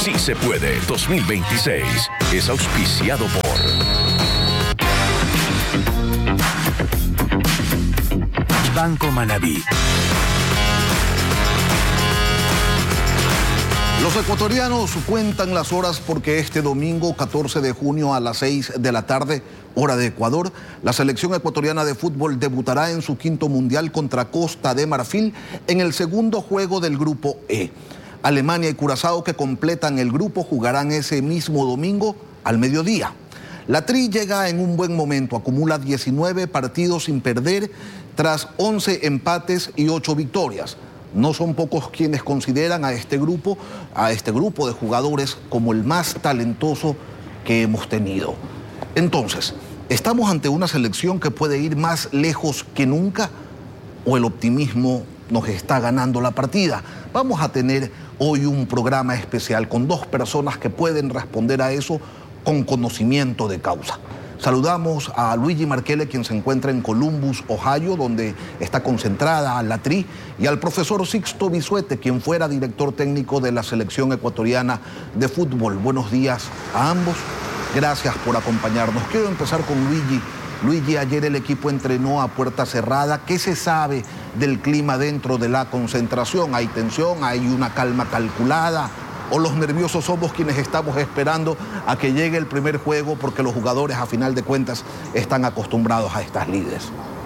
Sí se puede 2026 es auspiciado por Banco Manaví. Los ecuatorianos cuentan las horas porque este domingo 14 de junio a las 6 de la tarde, hora de Ecuador, la selección ecuatoriana de fútbol debutará en su quinto mundial contra Costa de Marfil en el segundo juego del grupo E. Alemania y Curazao, que completan el grupo, jugarán ese mismo domingo al mediodía. La Tri llega en un buen momento, acumula 19 partidos sin perder tras 11 empates y 8 victorias. No son pocos quienes consideran a este grupo de jugadores como el más talentoso que hemos tenido. Entonces, ¿estamos ante una selección que puede ir más lejos que nunca? ¿O el optimismo nos está ganando la partida? Vamos a tener hoy un programa especial con dos personas que pueden responder a eso con conocimiento de causa. Saludamos a Luigi Marchele, quien se encuentra en Columbus, Ohio, donde está concentrada la Tri, y al profesor Sixto Bisuete, quien fuera director técnico de la selección ecuatoriana de fútbol. Buenos días a ambos. Gracias por acompañarnos. Quiero empezar con Luigi. Luigi, ayer el equipo entrenó a puerta cerrada. ¿Qué se sabe del clima dentro de la concentración? ¿Hay tensión? ¿Hay una calma calculada? ¿O los nerviosos somos quienes estamos esperando a que llegue el primer juego porque los jugadores a final de cuentas están acostumbrados a estas lides?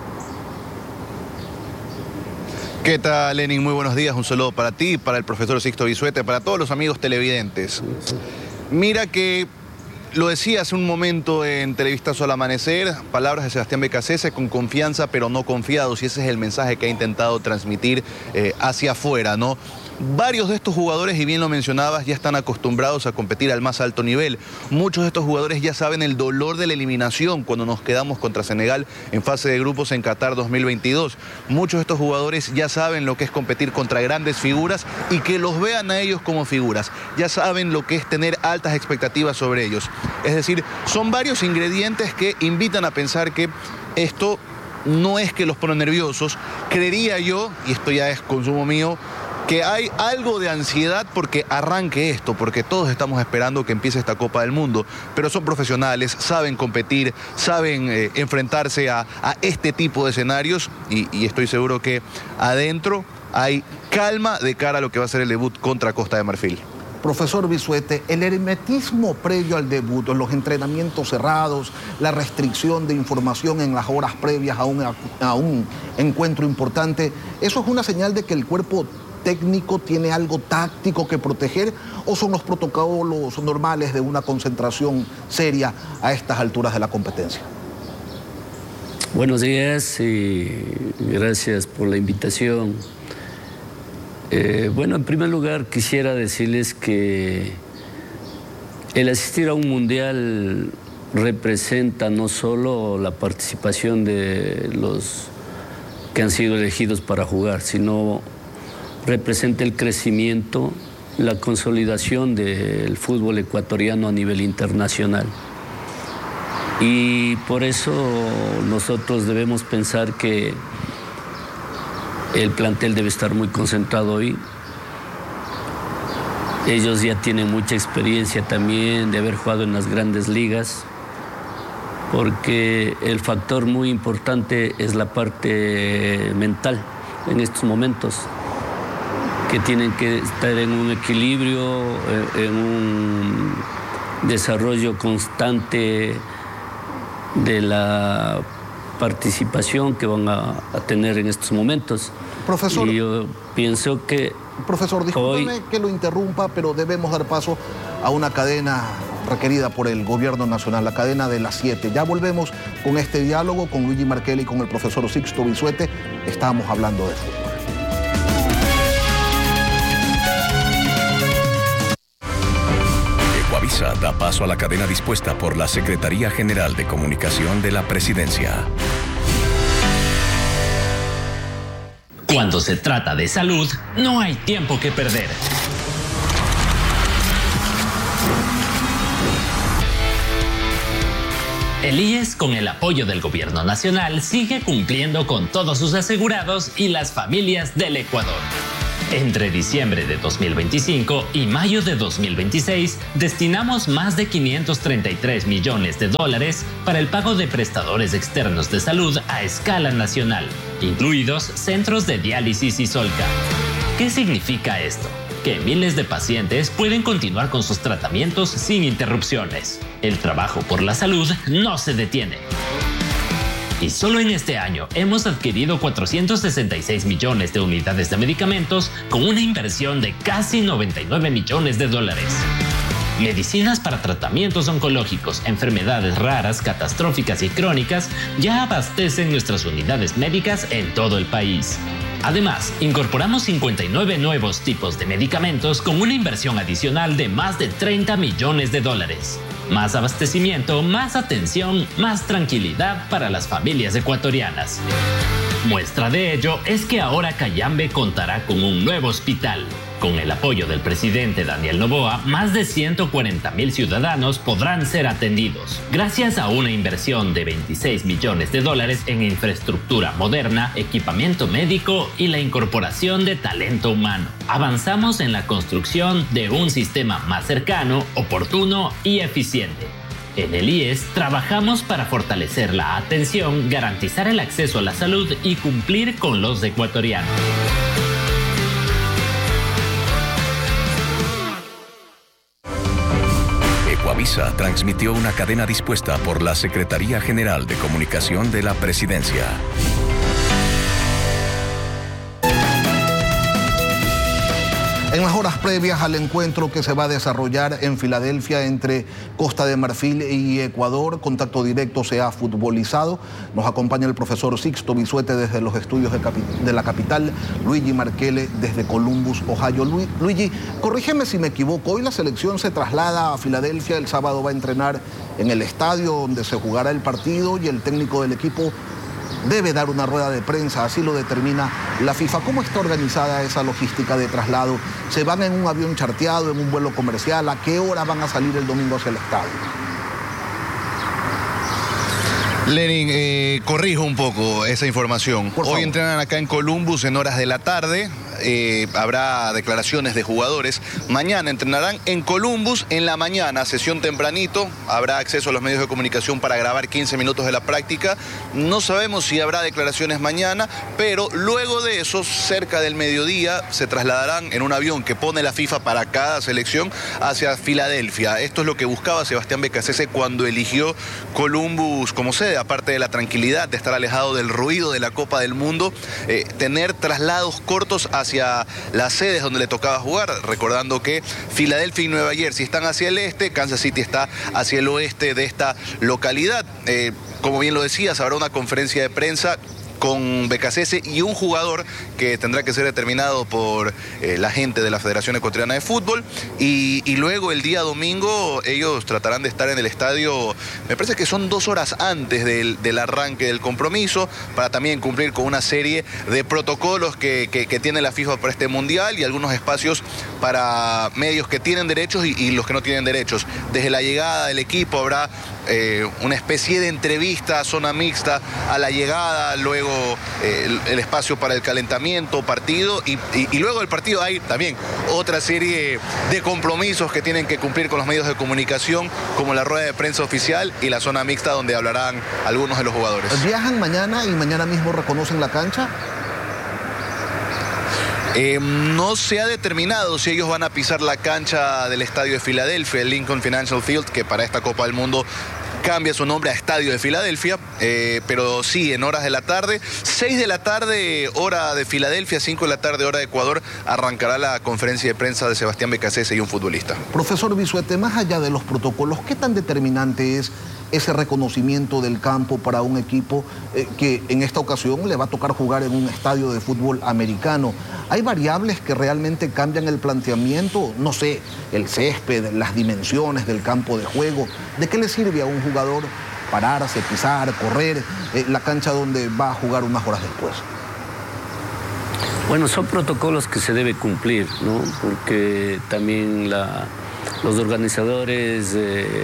¿Qué tal, Lenin? Muy buenos días. Un saludo para ti, para el profesor Sixto Bisuete, para todos los amigos televidentes. Mira que lo decía hace un momento en Televistazo al Amanecer, palabras de Sebastián Becasese, con confianza pero no confiados, y ese es el mensaje que ha intentado transmitir hacia afuera, ¿no? Varios de estos jugadores, y bien lo mencionabas, ya están acostumbrados a competir al más alto nivel. Muchos de estos jugadores ya saben el dolor de la eliminación cuando nos quedamos contra Senegal en fase de grupos en Qatar 2022. Muchos de estos jugadores ya saben lo que es competir contra grandes figuras y que los vean a ellos como figuras. Ya saben lo que es tener altas expectativas sobre ellos. Es decir, son varios ingredientes que invitan a pensar que esto no es que los pone nerviosos. Creería yo, y esto ya es consumo mío, que hay algo de ansiedad porque arranque esto, porque todos estamos esperando que empiece esta Copa del Mundo, pero son profesionales, saben competir, saben enfrentarse a este tipo de escenarios, y estoy seguro que adentro hay calma de cara a lo que va a ser el debut contra Costa de Marfil. Profesor Bisuete, el hermetismo previo al debut, los entrenamientos cerrados, la restricción de información en las horas previas a un encuentro importante, ¿eso es una señal de que el cuerpo técnico tiene algo táctico que proteger, o son los protocolos normales de una concentración seria a estas alturas de la competencia? Buenos días y gracias por la invitación. Bueno, en primer lugar quisiera decirles que el asistir a un mundial representa no solo la participación de los que han sido elegidos para jugar, sino representa el crecimiento, la consolidación del fútbol ecuatoriano a nivel internacional. Y por eso nosotros debemos pensar que el plantel debe estar muy concentrado hoy. Ellos ya tienen mucha experiencia también de haber jugado en las grandes ligas, porque el factor muy importante es la parte mental en estos momentos, que tienen que estar en un equilibrio, en un desarrollo constante de la participación que van a tener en estos momentos. Profesor, y yo pienso que profesor, discúlpeme que lo interrumpa, pero debemos dar paso a una cadena requerida por el gobierno nacional, la cadena de las 7. Ya volvemos con este diálogo con Luigi Marchele y con el profesor Sixto Bisuete. Estábamos hablando de fútbol. Ecuavisa da paso a la cadena dispuesta por la Secretaría General de Comunicación de la Presidencia. Cuando se trata de salud, no hay tiempo que perder. El IES, con el apoyo del Gobierno Nacional, sigue cumpliendo con todos sus asegurados y las familias del Ecuador. Entre diciembre de 2025 y mayo de 2026, destinamos más de 533 millones de dólares para el pago de prestadores externos de salud a escala nacional, incluidos centros de diálisis y Solca. ¿Qué significa esto? Que miles de pacientes pueden continuar con sus tratamientos sin interrupciones. El trabajo por la salud no se detiene. Y solo en este año hemos adquirido 466 millones de unidades de medicamentos con una inversión de casi 99 millones de dólares. Medicinas para tratamientos oncológicos, enfermedades raras, catastróficas y crónicas ya abastecen nuestras unidades médicas en todo el país. Además, incorporamos 59 nuevos tipos de medicamentos con una inversión adicional de más de 30 millones de dólares. Más abastecimiento, más atención, más tranquilidad para las familias ecuatorianas. Muestra de ello es que ahora Cayambe contará con un nuevo hospital. Con el apoyo del presidente Daniel Noboa, más de 140,000 ciudadanos podrán ser atendidos, gracias a una inversión de 26 millones de dólares en infraestructura moderna, equipamiento médico y la incorporación de talento humano. Avanzamos en la construcción de un sistema más cercano, oportuno y eficiente. En el IES trabajamos para fortalecer la atención, garantizar el acceso a la salud y cumplir con los ecuatorianos. Ecuavisa transmitió una cadena dispuesta por la Secretaría General de Comunicación de la Presidencia. En las horas previas al encuentro que se va a desarrollar en Filadelfia entre Costa de Marfil y Ecuador, Contacto Directo se ha futbolizado. Nos acompaña el profesor Sixto Bisuete desde los estudios de la capital, Luigi Marquele desde Columbus, Ohio. Luigi, corrígeme si me equivoco, hoy la selección se traslada a Filadelfia, el sábado va a entrenar en el estadio donde se jugará el partido y el técnico del equipo debe dar una rueda de prensa, así lo determina la FIFA. ¿Cómo está organizada esa logística de traslado? ¿Se van en un avión charteado, en un vuelo comercial? ¿A qué hora van a salir el domingo hacia el estadio? Lenin, corrijo un poco esa información. Hoy entrenan acá en Columbus en horas de la tarde. Habrá declaraciones de jugadores. Mañana entrenarán en Columbus en la mañana, sesión tempranito. Habrá acceso a los medios de comunicación para grabar 15 minutos de la práctica. No sabemos si habrá declaraciones mañana, pero luego de eso, cerca del mediodía, se trasladarán en un avión que pone la FIFA para cada selección hacia Filadelfia. Esto es lo que buscaba Sebastián Becasese cuando eligió Columbus como sede, aparte de la tranquilidad de estar alejado del ruido de la Copa del Mundo, tener traslados cortos hacia las sedes donde le tocaba jugar, recordando que Filadelfia y Nueva Jersey están hacia el este, Kansas City está hacia el oeste de esta localidad. Como bien lo decías, habrá una conferencia de prensa con Becasese y un jugador que tendrá que ser determinado por la gente de la Federación Ecuatoriana de Fútbol, y luego el día domingo ellos tratarán de estar en el estadio, me parece que son 2 horas antes del arranque del compromiso, para también cumplir con una serie de protocolos que tiene la FIFA para este mundial y algunos espacios para medios que tienen derechos y los que no tienen derechos. Desde la llegada del equipo habrá una especie de entrevista, zona mixta a la llegada, luego el espacio para el calentamiento, partido y luego del partido hay también otra serie de compromisos que tienen que cumplir con los medios de comunicación, como la rueda de prensa oficial y la zona mixta donde hablarán algunos de los jugadores. ¿Viajan mañana y mañana mismo reconocen la cancha? No se ha determinado si ellos van a pisar la cancha del estadio de Filadelfia, el Lincoln Financial Field, que para esta Copa del Mundo cambia su nombre a Estadio de Filadelfia, pero sí, en horas de la tarde, 6 de la tarde, hora de Filadelfia, 5 de la tarde, hora de Ecuador, arrancará la conferencia de prensa de Sebastián Becasese y un futbolista. Profesor Bisuete, más allá de los protocolos, ¿qué tan determinante es ese reconocimiento del campo para un equipo que en esta ocasión le va a tocar jugar en un estadio de fútbol americano? ¿Hay variables que realmente cambian el planteamiento? No sé, el césped, las dimensiones del campo de juego. ¿De qué le sirve a un jugador pararse, pisar, correr la cancha donde va a jugar unas horas después? Bueno, son protocolos que se debe cumplir, ¿no? Porque también los organizadores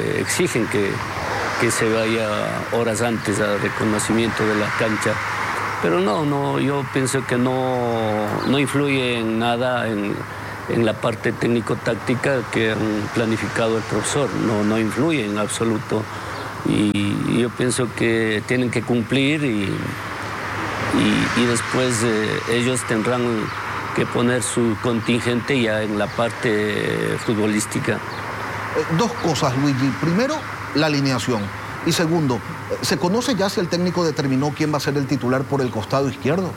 exigen que se vaya horas antes al reconocimiento de la cancha Pero no, yo pienso que no influye en nada en la parte técnico-táctica que han planificado el profesor, no influye en absoluto. Y yo pienso que tienen que cumplir y después ellos tendrán que poner su contingente ya en la parte futbolística. Dos cosas, Luigi. Primero, la alineación. Y segundo, ¿se conoce ya si el técnico determinó quién va a ser el titular por el costado izquierdo?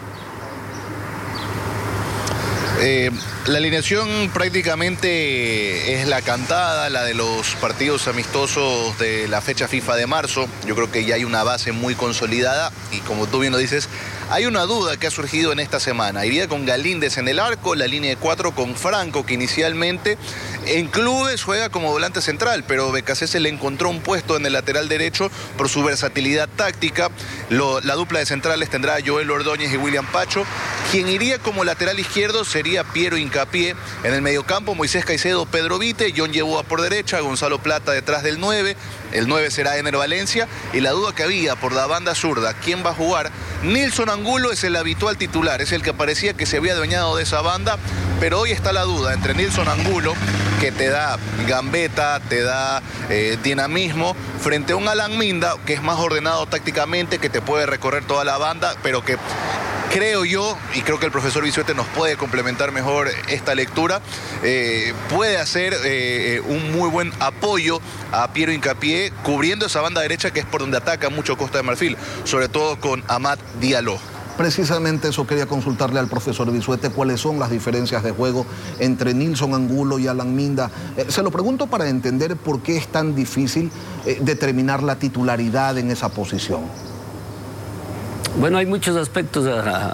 La alineación prácticamente es la cantada, la de los partidos amistosos de la fecha FIFA de marzo. Yo creo que ya hay una base muy consolidada y como tú bien lo dices, hay una duda que ha surgido en esta semana. Iría con Galíndez en el arco, la línea de 4 con Franco, que inicialmente en clubes juega como volante central, pero Becasese le encontró un puesto en el lateral derecho por su versatilidad táctica. La dupla de centrales tendrá a Joel Ordóñez y William Pacho. Quien iría como lateral izquierdo sería Piero Hincapié. En el mediocampo, Moisés Caicedo, Pedro Vite, John Yeboah por derecha, Gonzalo Plata detrás del 9. El 9 será Ener Valencia. Y la duda que había por la banda zurda, ¿quién va a jugar? Nilson Angulo es el habitual titular, es el que parecía que se había adueñado de esa banda, pero hoy está la duda entre Nilson Angulo, que te da gambeta, te da dinamismo, frente a un Alan Minda, que es más ordenado tácticamente, que te puede recorrer toda la banda, pero que creo yo, y creo que el profesor Bisuete nos puede complementar mejor esta lectura, puede hacer un muy buen apoyo a Piero Hincapié, cubriendo esa banda derecha que es por donde ataca mucho Costa de Marfil, sobre todo con Amad Diallo. Precisamente eso quería consultarle al profesor Bisuete, cuáles son las diferencias de juego entre Nilson Angulo y Alan Minda. Se lo pregunto para entender por qué es tan difícil determinar la titularidad en esa posición. Bueno, hay muchos aspectos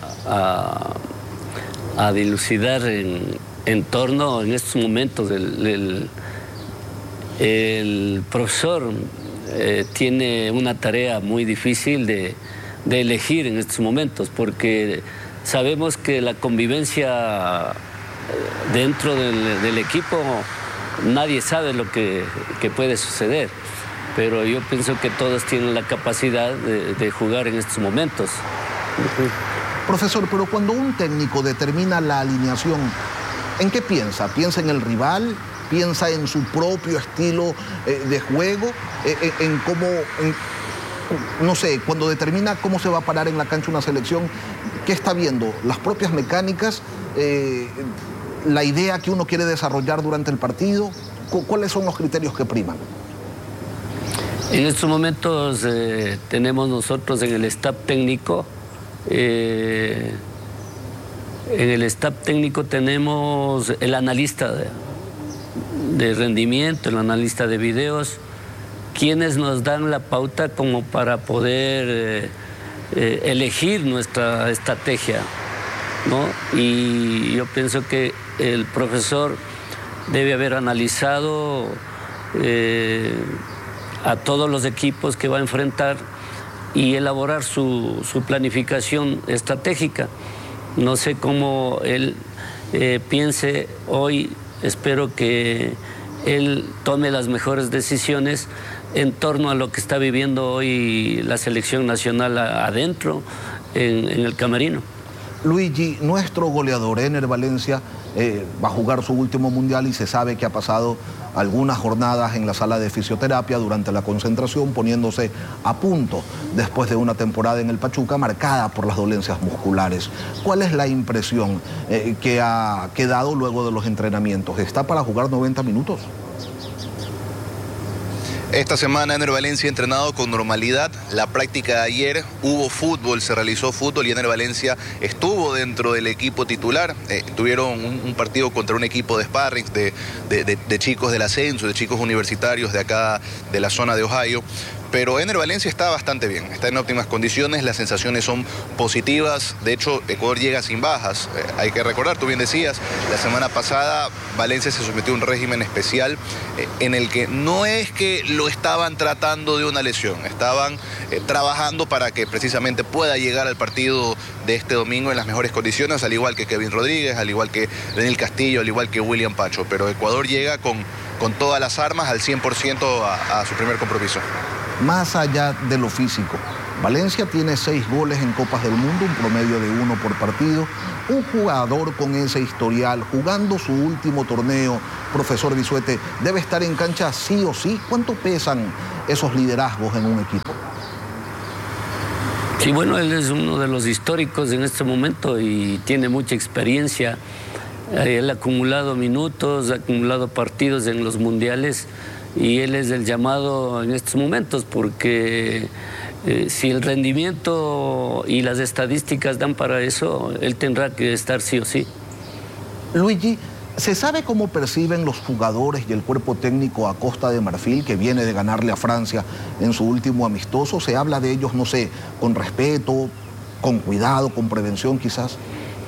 a dilucidar en torno en estos momentos. El profesor tiene una tarea muy difícil de elegir en estos momentos, porque sabemos que la convivencia dentro del equipo, nadie sabe lo que puede suceder. Pero yo pienso que todos tienen la capacidad de jugar en estos momentos. Profesor, pero cuando un técnico determina la alineación, ¿en qué piensa? ¿Piensa en el rival? ¿Piensa en su propio estilo de juego? ¿En cómo, no sé, cuando determina cómo se va a parar en la cancha una selección, qué está viendo? ¿Las propias mecánicas? ¿La idea que uno quiere desarrollar durante el partido? ¿Cuáles son los criterios que priman? En estos momentos tenemos nosotros en el staff técnico, tenemos el analista de rendimiento, el analista de videos, quienes nos dan la pauta como para poder elegir nuestra estrategia, ¿no? Y yo pienso que el profesor debe haber analizado a todos los equipos que va a enfrentar y elaborar su planificación estratégica. No sé cómo él piense hoy, espero que él tome las mejores decisiones en torno a lo que está viviendo hoy la selección nacional adentro, en el camerino. Luigi, nuestro goleador Ener Valencia va a jugar su último mundial y se sabe que ha pasado algunas jornadas en la sala de fisioterapia durante la concentración, poniéndose a punto después de una temporada en el Pachuca marcada por las dolencias musculares. ¿Cuál es la impresión que ha quedado luego de los entrenamientos? ¿Está para jugar 90 minutos? Esta semana Ener Valencia ha entrenado con normalidad. La práctica de ayer hubo fútbol, se realizó fútbol y Ener Valencia estuvo dentro del equipo titular. Tuvieron un partido contra un equipo de sparring de chicos del ascenso, de chicos universitarios de acá de la zona de Ohio. Pero Ener Valencia está bastante bien, está en óptimas condiciones, las sensaciones son positivas. De hecho, Ecuador llega sin bajas. Hay que recordar, tú bien decías, la semana pasada Valencia se sometió a un régimen especial en el que no es que lo estaban tratando de una lesión, estaban trabajando para que precisamente pueda llegar al partido de este domingo en las mejores condiciones, al igual que Kevin Rodríguez, al igual que Daniel Castillo, al igual que William Pacho. Pero Ecuador llega con todas las armas al 100% a su primer compromiso. Más allá de lo físico, Valencia tiene 6 goles en Copas del Mundo, un promedio de 1 por partido. Un jugador con ese historial, jugando su último torneo, profesor Bisuete, debe estar en cancha sí o sí. ¿Cuánto pesan esos liderazgos en un equipo? Sí, bueno, él es uno de los históricos en este momento y tiene mucha experiencia. Él ha acumulado minutos, ha acumulado partidos en los mundiales y él es el llamado en estos momentos porque si el rendimiento y las estadísticas dan para eso, él tendrá que estar sí o sí. Luigi, ¿se sabe cómo perciben los jugadores y el cuerpo técnico a Costa de Marfil, que viene de ganarle a Francia en su último amistoso? ¿Se habla de ellos, no sé, con respeto, con cuidado, con prevención quizás?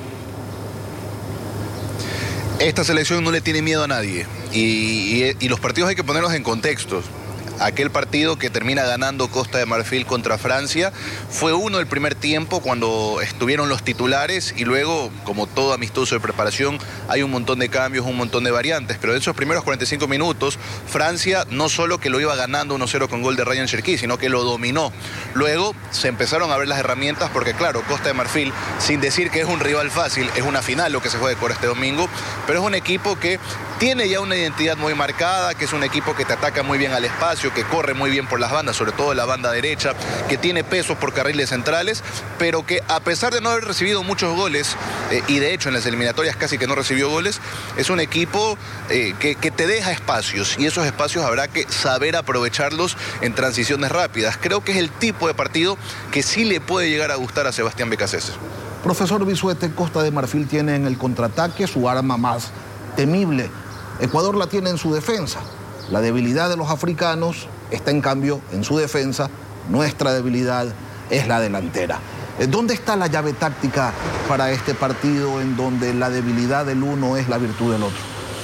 Esta selección no le tiene miedo a nadie y los partidos hay que ponerlos en contextos. Aquel partido que termina ganando Costa de Marfil contra Francia fue uno del primer tiempo cuando estuvieron los titulares y luego, como todo amistoso de preparación, hay un montón de cambios, un montón de variantes, pero en esos primeros 45 minutos Francia no solo que lo iba ganando 1-0 con gol de Ryan Cherki, sino que lo dominó. Luego se empezaron a ver las herramientas porque claro, Costa de Marfil, sin decir que es un rival fácil, es una final lo que se juega por este domingo, pero es un equipo que tiene ya una identidad muy marcada, que es un equipo que te ataca muy bien al espacio, que corre muy bien por las bandas, sobre todo la banda derecha, que tiene pesos por carriles centrales, pero que a pesar de no haber recibido muchos goles, y de hecho en las eliminatorias casi que no recibió goles, es un equipo que te deja espacios, y esos espacios habrá que saber aprovecharlos en transiciones rápidas. Creo que es el tipo de partido que sí le puede llegar a gustar a Sebastián Beccacece. Profesor Bisuete, Costa de Marfil tiene en el contraataque su arma más temible. Ecuador la tiene en su defensa. La debilidad de los africanos está en cambio en su defensa. Nuestra debilidad es la delantera. ¿Dónde está la llave táctica para este partido en donde la debilidad del uno es la virtud del otro?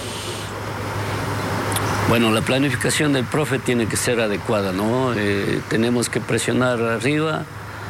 Bueno, la planificación del profe tiene que ser adecuada, ¿no? Tenemos que presionar arriba,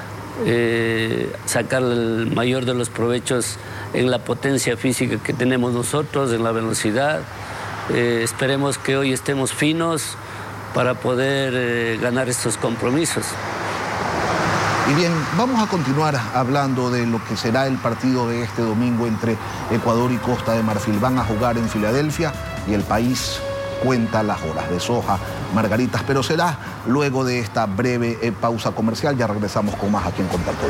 sacar el mayor de los provechos en la potencia física que tenemos nosotros, en la velocidad. Esperemos que hoy estemos finos para poder ganar estos compromisos. Y bien, vamos a continuar hablando de lo que será el partido de este domingo entre Ecuador y Costa de Marfil. Van a jugar en Filadelfia y el país cuenta las horas de soja, Margaritas, pero será luego de esta breve pausa comercial. Ya regresamos con más aquí en Contacto.